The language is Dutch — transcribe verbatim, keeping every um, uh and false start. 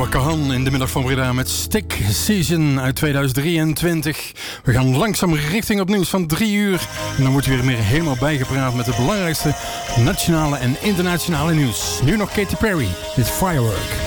Kahan in de middag van Breda met Stick Season uit tweeduizend drieëntwintig. We gaan langzaam richting op nieuws van drie uur. En dan wordt weer meer helemaal bijgepraat met het belangrijkste nationale en internationale nieuws. Nu nog Katy Perry, dit Firework.